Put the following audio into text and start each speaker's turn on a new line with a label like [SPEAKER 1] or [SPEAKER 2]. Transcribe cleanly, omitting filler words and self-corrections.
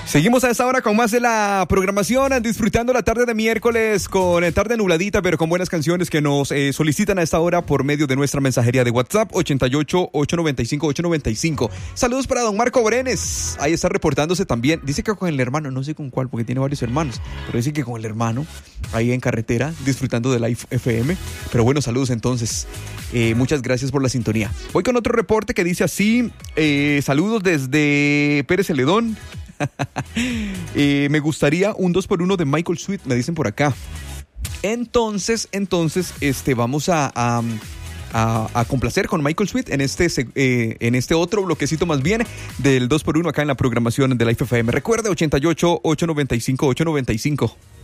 [SPEAKER 1] Seguimos a esta hora con más de la programación, disfrutando la tarde de miércoles con tarde nubladita, pero con buenas canciones que nos solicitan a esta hora por medio de nuestra mensajería de WhatsApp 88-895-895. Saludos para don Marco Brenes, ahí está reportándose también. Dice que con el hermano, no sé con cuál, porque tiene varios hermanos, pero dice que con el hermano, ahí en carretera, disfrutando de Live FM. Pero bueno, saludos entonces. Muchas gracias por la sintonía. Voy con otro reporte que dice así, saludos desde Pérez Celedón. Me gustaría un 2x1 de Michael Sweet, me dicen por acá. Entonces, vamos a complacer con Michael Sweet en este otro bloquecito más bien del 2x1 acá en la programación de Live FM. Recuerde 88-895-895.